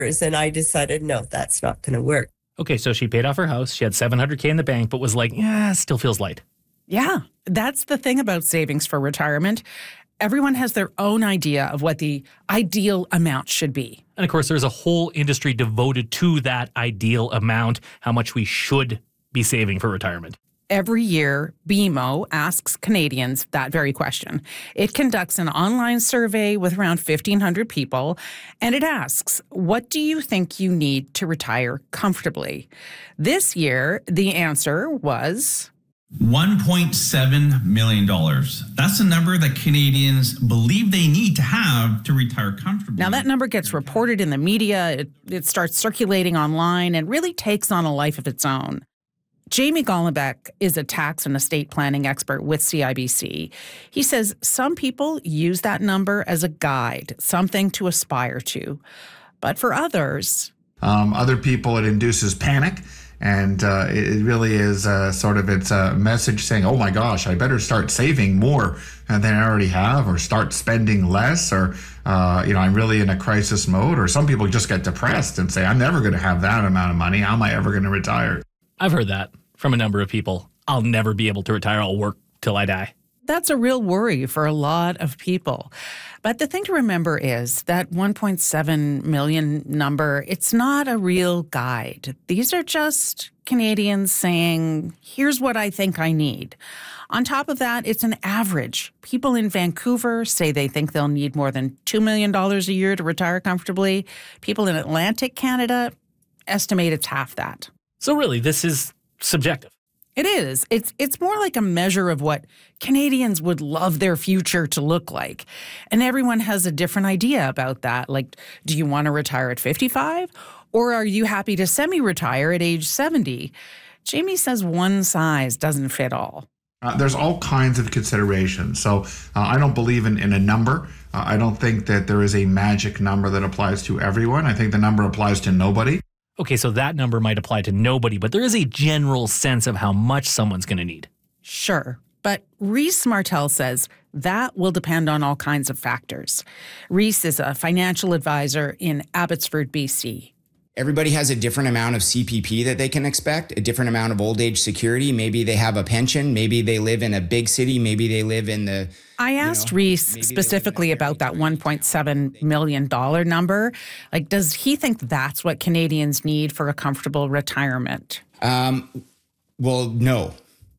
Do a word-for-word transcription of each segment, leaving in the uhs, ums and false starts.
And I decided, no, that's not going to work. Okay, so she paid off her house. She had seven hundred K in the bank, but was like, yeah, still feels light. Yeah, that's the thing about savings for retirement. Everyone has their own idea of what the ideal amount should be. And of course, there's a whole industry devoted to that ideal amount, how much we should be saving for retirement. Every year, B M O asks Canadians that very question. It conducts an online survey with around fifteen hundred people, and it asks, what do you think you need to retire comfortably? This year, the answer was one point seven million dollars. That's the number that Canadians believe they need to have to retire comfortably. Now, that number gets reported in the media, it, it starts circulating online, and really takes on a life of its own. Jamie Golombek is a tax and estate planning expert with C I B C. He says some people use that number as a guide, something to aspire to. But for others... Um, other people, it induces panic. And uh, it really is uh, sort of, it's a message saying, oh my gosh, I better start saving more than I already have, or start spending less, or, uh, you know, I'm really in a crisis mode. Or some people just get depressed and say, I'm never going to have that amount of money. How am I ever going to retire? I've heard that from a number of people. I'll never be able to retire. I'll work till I die. That's a real worry for a lot of people. But the thing to remember is that one point seven million number, it's not a real guide. These are just Canadians saying, here's what I think I need. On top of that, it's an average. People in Vancouver say they think they'll need more than two million dollars a year to retire comfortably. People in Atlantic Canada estimate it's half that. So really, this is subjective. It is. It's it's more like a measure of what Canadians would love their future to look like. And everyone has a different idea about that. Like, do you want to retire at fifty-five? Or are you happy to semi-retire at age seventy? Jamie says one size doesn't fit all. Uh, there's all kinds of considerations. So uh, I don't believe in, in a number. Uh, I don't think that there is a magic number that applies to everyone. I think the number applies to nobody. Okay, so that number might apply to nobody, but there is a general sense of how much someone's going to need. Sure, but Reese Martel says that will depend on all kinds of factors. Reese is a financial advisor in Abbotsford, B C. Everybody has a different amount of C P P that they can expect, a different amount of old age security. Maybe they have a pension. Maybe they live in a big city. Maybe they live in the... I asked you know, Reese specifically about that one point seven million dollars number. Like, does he think that's what Canadians need for a comfortable retirement? Um, well, no,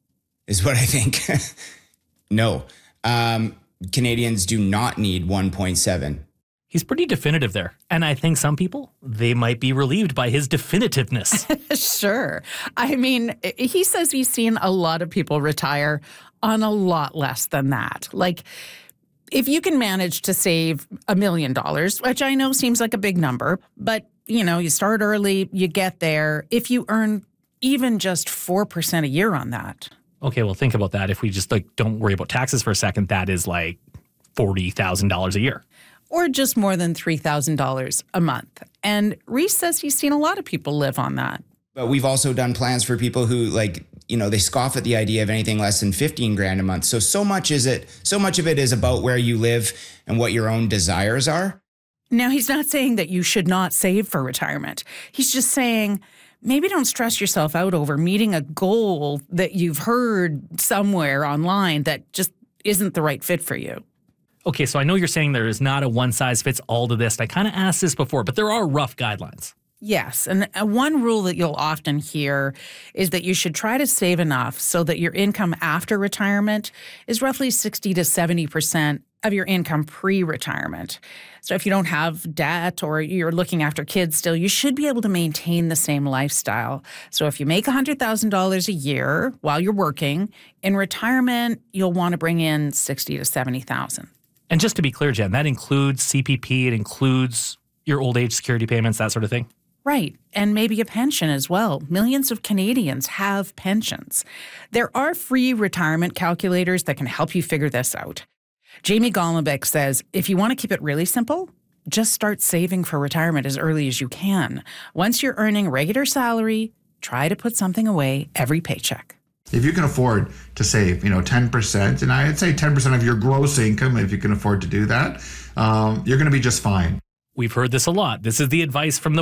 is what I think. No. Um, Canadians do not need one point seven. He's pretty definitive there. And I think some people, they might be relieved by his definitiveness. Sure. I mean, he says he's seen a lot of people retire on a lot less than that. Like, if you can manage to save a million dollars, which I know seems like a big number, but, you know, you start early, you get there. If you earn even just four percent a year on that. Okay, well, think about that. If we just, like, don't worry about taxes for a second, that is like forty thousand dollars a year. Or just more than three thousand dollars a month. And Reese says he's seen a lot of people live on that. But we've also done plans for people who, like, you know, they scoff at the idea of anything less than fifteen grand a month. So, so much is it, so much of it is about where you live and what your own desires are. Now, he's not saying that you should not save for retirement. He's just saying, maybe don't stress yourself out over meeting a goal that you've heard somewhere online that just isn't the right fit for you. Okay, so I know you're saying there is not a one-size-fits-all to this. I kind of asked this before, but there are rough guidelines. Yes, and one rule that you'll often hear is that you should try to save enough so that your income after retirement is roughly sixty to seventy percent of your income pre-retirement. So if you don't have debt or you're looking after kids still, you should be able to maintain the same lifestyle. So if you make one hundred thousand dollars a year while you're working, in retirement, you'll want to bring in sixty to seventy thousand dollars. And just to be clear, Jen, that includes C P P, it includes your old age security payments, that sort of thing? Right, and maybe a pension as well. Millions of Canadians have pensions. There are free retirement calculators that can help you figure this out. Jamie Golombek says, if you want to keep it really simple, just start saving for retirement as early as you can. Once you're earning regular salary, try to put something away every paycheck. If you can afford to save, you know, ten percent, and I'd say ten percent of your gross income, if you can afford to do that, um, you're going to be just fine. We've heard this a lot. This is the advice from the